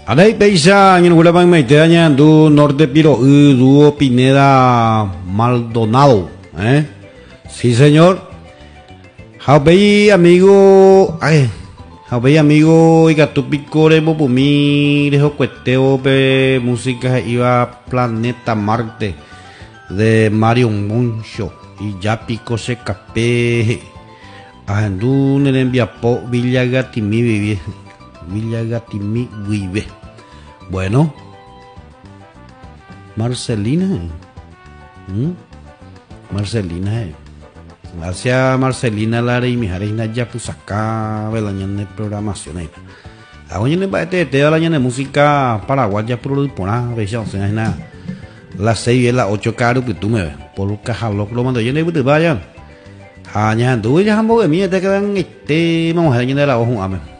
Alay Peisa, en Huelva Maiteaña, du Norte Piro, Dúo Pineda Maldonado, ¿eh? Sí, señor. Jaubei amigo, Jaubei amigo, y Gatupico de Bopumi, de Jocueteo, de música iba Planeta Marte, de Mario Muncho, y ya pico se capé, Andú, Nerembiapo, Villa Gatimi, vive. Villa Gatimi, vive. Bueno, Marcelina, Marcelina, gracias Marcelina Lara y mi jarina ya pues acá velañan de programación ahí. Ahora en el te da la música paraguaya por el poná, veía, o sea, es nada. Las 6 y las 8 caro que tú me ves, por lo que jalo lo mando yo le vaya. Aña, tú ya jambo de mí te quedan vamos a ir de la ojo, amén.